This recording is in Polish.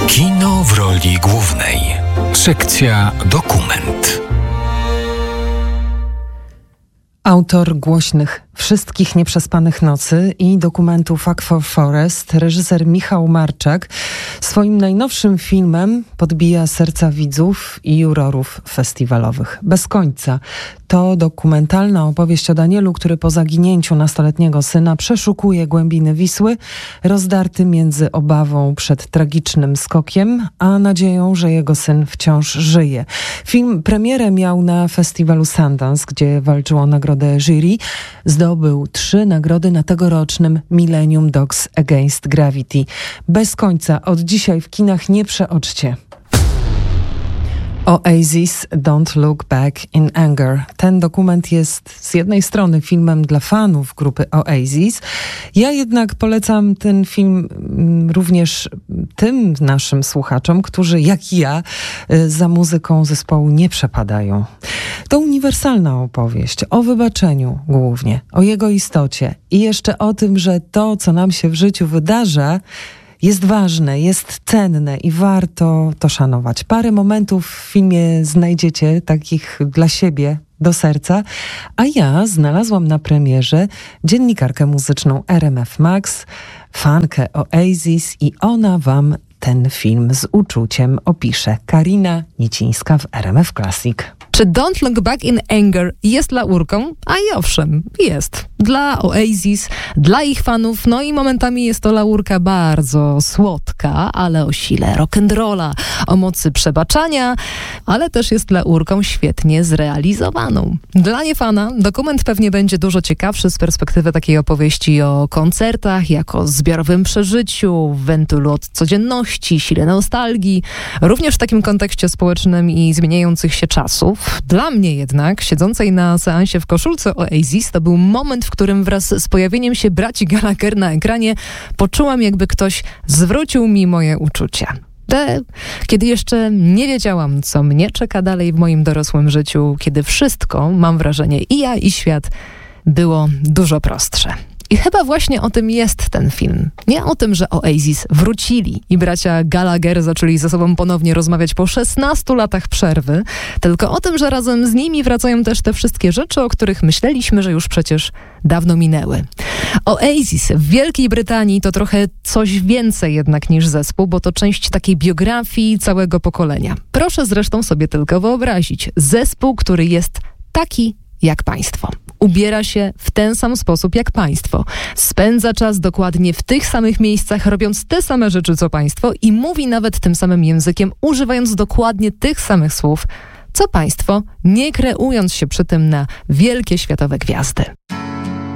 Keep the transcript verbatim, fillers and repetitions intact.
Kino w roli głównej. Sekcja dokument. Autor głośnych Wszystkich nieprzespanych nocy i dokumentu Fuck for Forest, reżyser Michał Marczak, swoim najnowszym filmem podbija serca widzów i jurorów festiwalowych. Bez końca. To dokumentalna opowieść o Danielu, który po zaginięciu nastoletniego syna przeszukuje głębiny Wisły, rozdarty między obawą przed tragicznym skokiem, a nadzieją, że jego syn wciąż żyje. Film premierę miał na festiwalu Sundance, gdzie walczył o nagrodę jury. Zdobył trzy nagrody na tegorocznym Millennium Dogs Against Gravity. Bez końca. Od dzisiaj w kinach nie przeoczcie. Oasis Don't Look Back in Anger. Ten dokument jest z jednej strony filmem dla fanów grupy Oasis. Ja jednak polecam ten film również tym naszym słuchaczom, którzy jak i ja za muzyką zespołu nie przepadają. To uniwersalna opowieść o wybaczeniu głównie, o jego istocie i jeszcze o tym, że to, co nam się w życiu wydarza, jest ważne, jest cenne i warto to szanować. Parę momentów w filmie znajdziecie takich dla siebie do serca, a ja znalazłam na premierze dziennikarkę muzyczną R M F Max, fankę Oasis i ona wam ten film z uczuciem opisze. Karina Nicińska w R M F Classic. Czy Don't Look Back in Anger jest laurką? A i owszem, jest. Dla Oasis, dla ich fanów, no i momentami jest to laurka bardzo słodka, ale o sile rock'n'rolla, o mocy przebaczania, ale też jest laurką świetnie zrealizowaną. Dla niefana dokument pewnie będzie dużo ciekawszy z perspektywy takiej opowieści o koncertach, jako zbiorowym przeżyciu, wentylu od codzienności, sile nostalgii, również w takim kontekście społecznym i zmieniających się czasów. Dla mnie jednak, siedzącej na seansie w koszulce Oasis, to był moment, w którym wraz z pojawieniem się braci Gallagher na ekranie poczułam, jakby ktoś zwrócił mi moje uczucia. Te, kiedy jeszcze nie wiedziałam, co mnie czeka dalej w moim dorosłym życiu, kiedy wszystko, mam wrażenie, i ja, i świat, było dużo prostsze. I chyba właśnie o tym jest ten film. Nie o tym, że Oasis wrócili i bracia Gallagher zaczęli ze sobą ponownie rozmawiać po szesnastu latach przerwy, tylko o tym, że razem z nimi wracają też te wszystkie rzeczy, o których myśleliśmy, że już przecież dawno minęły. Oasis w Wielkiej Brytanii to trochę coś więcej jednak niż zespół, bo to część takiej biografii całego pokolenia. Proszę zresztą sobie tylko wyobrazić. Zespół, który jest taki jak państwo. Ubiera się w ten sam sposób jak państwo. Spędza czas dokładnie w tych samych miejscach, robiąc te same rzeczy co państwo i mówi nawet tym samym językiem, używając dokładnie tych samych słów co państwo, nie kreując się przy tym na wielkie światowe gwiazdy.